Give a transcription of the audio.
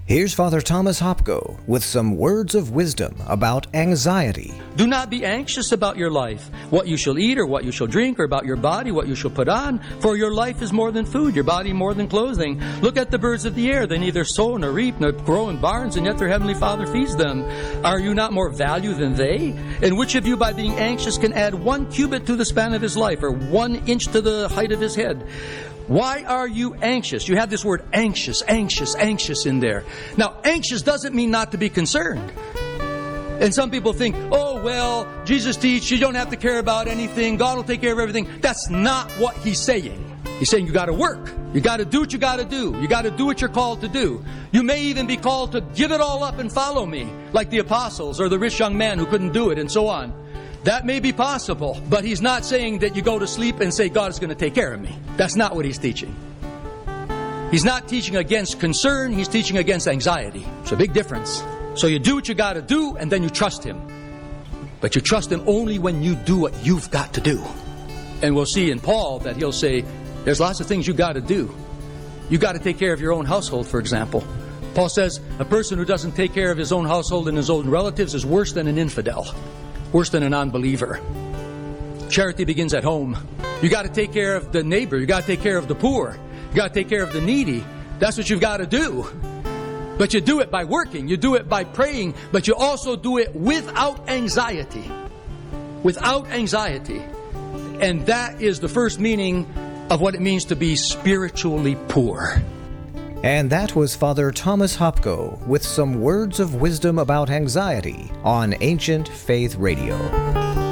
Here's Father Thomas Hopko with some words of wisdom about anxiety. Do not be anxious about your life, what you shall eat or what you shall drink, or about your body, what you shall put on. For your life is more than food, your body more than clothing. Look at the birds of the air. They neither sow nor reap nor grow in barns, and yet their heavenly Father feeds them. Are you not more value than they? And which of you by being anxious can add 1 cubit to the span of his life, or 1 inch to the height of his head? Why are you anxious? You have this word anxious in there. Now, anxious doesn't mean not to be concerned. And some people think, oh, well, Jesus teaches you don't have to care about anything. God will take care of everything. That's not what he's saying. He's saying you got to work. You got to do what you got to do. You got to do what you're called to do. You may even be called to give it all up and follow me, like the apostles or the rich young man who couldn't do it and so on. That may be possible, but he's not saying that you go to sleep and say, God is going to take care of me. That's not what he's teaching. He's not teaching against concern, he's teaching against anxiety. It's a big difference. So you do what you got to do, and then you trust him. But you trust him only when you do what you've got to do. And we'll see in Paul that he'll say, there's lots of things you got to do. You got to take care of your own household, for example. Paul says, a person who doesn't take care of his own household and his own relatives is worse than an infidel. Worse than a non-believer. Charity begins at home. You got to take care of the neighbor. You got to take care of the poor. You got to take care of the needy. That's what you've got to do. But you do it by working. You do it by praying. But you also do it without anxiety. Without anxiety. And that is the first meaning of what it means to be spiritually poor. And that was Father Thomas Hopko with some words of wisdom about anxiety on Ancient Faith Radio.